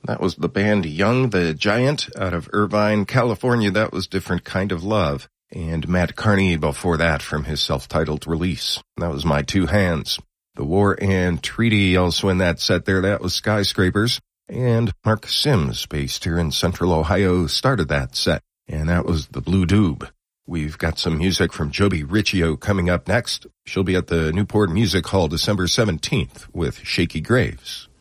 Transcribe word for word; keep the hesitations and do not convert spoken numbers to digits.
That was the band Young the Giant out of Irvine, California. That was Different Kind of Love. And Matt Carney before that from his self-titled release. That was My Two Hands. The War and Treaty also in that set there. That was Skyscrapers. And Mark Sims, based here in Central Ohio, started that set. And that was the Blue Doob. We've got some music from Joby Riccio coming up next. She'll be at the Newport Music Hall December seventeenth with Shaky Graves.